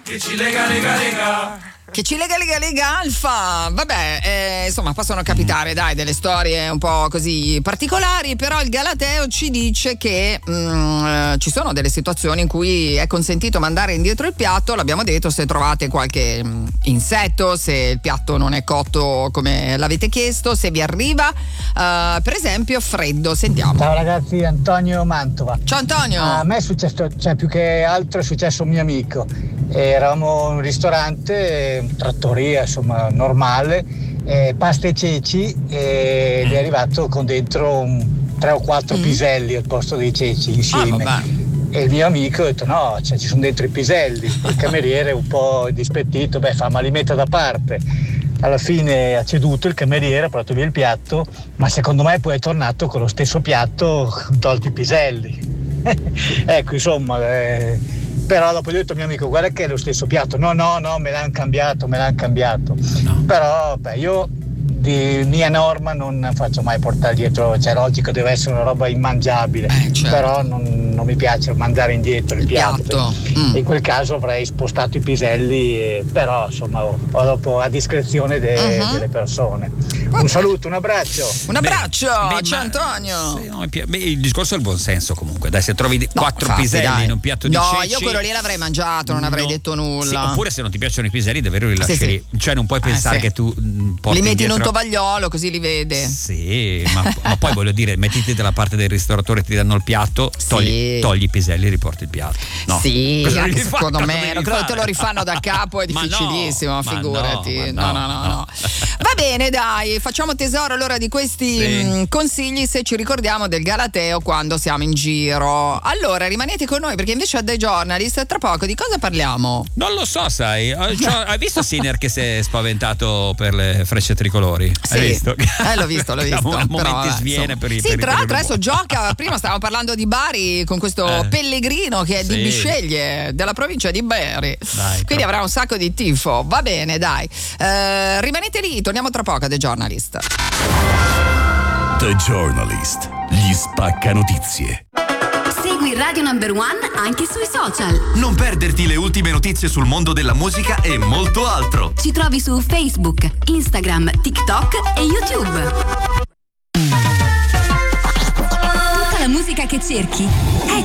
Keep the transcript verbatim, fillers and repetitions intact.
che ci lega, lega, lega. Che ci lega lega lega alfa. Vabbè, eh, insomma, possono capitare, dai, delle storie un po' così particolari, però il Galateo ci dice che mh, ci sono delle situazioni in cui è consentito mandare indietro il piatto. L'abbiamo detto, se trovate qualche mh, insetto, se il piatto non è cotto come l'avete chiesto, se vi arriva uh, per esempio freddo. Sentiamo. Ciao ragazzi, Antonio Mantova. Ciao Antonio. A me è successo, cioè più che altro è successo a un mio amico. Eravamo in un ristorante, trattoria insomma normale, eh, pasta e ceci, e gli è arrivato con dentro un, tre o quattro mm. piselli al posto dei ceci insieme. Ah, e il mio amico ha detto no, cioè, ci sono dentro i piselli. Il cameriere un po' dispettito, beh fa, ma li metto da parte. Alla fine ha ceduto il cameriere, ha portato via il piatto, ma secondo me poi è tornato con lo stesso piatto, tolti i piselli. Ecco, insomma, eh, però dopo gli ho detto al mio amico guarda che è lo stesso piatto. No, no, no, me l'hanno cambiato, me l'hanno cambiato. No. Però beh, io di mia norma non faccio mai portare dietro, cioè logico deve essere una roba immangiabile, eh, certo. Però non, non mi piace mandare indietro il, il piatto, piatto. Mm. In quel caso avrei spostato i piselli, eh, però insomma ho, ho dopo a discrezione de, uh-huh. delle persone. Okay. Un saluto, un abbraccio. Un abbraccio, beh, ciao Antonio. Sì, no, beh, il discorso è il buon senso comunque, dai, se trovi no, quattro infatti, piselli dai. in un piatto di no, ceci. No, io quello lì l'avrei mangiato, non avrei no. detto nulla. Sì, oppure se non ti piacciono i piselli davvero li lasci sì, lì, sì. Cioè non puoi pensare eh, sì. che tu mh, porti li metti indietro... in un tovagliolo così li vede. Sì, ma, ma poi voglio dire, mettiti dalla parte del ristoratore, ti danno il piatto, togli, sì. togli i piselli e riporti il piatto. No. Sì, anche secondo me, non credo che te lo rifanno da capo, è difficilissimo, no, figurati. No, no, no, no, no. Va bene, dai, facciamo tesoro allora di questi sì. mh, consigli, se ci ricordiamo del Galateo quando siamo in giro. Allora, rimanete con noi perché invece a The Journalist tra poco di cosa parliamo? Non lo so, sai. Cioè, hai visto Sinner che si è spaventato per le frecce tricolori? Sì. Hai visto? Eh, l'ho visto, l'ho visto. A momenti però, sviene insomma. per i Sì, per tra i, l'altro per adesso gioca, prima stavamo parlando di Bari con questo eh. Pellegrino che è sì. di Bisceglie, della provincia di Bari. Dai, quindi avrà un sacco di tifo. Va bene, dai. Eh, rimanete lì, torniamo tra poco a The Journalist. The Journalist, gli spacca notizie. Segui Radio Number One anche sui social. Non perderti le ultime notizie sul mondo della musica e molto altro. Ci trovi su Facebook, Instagram, TikTok e YouTube. Tutta la musica che cerchi è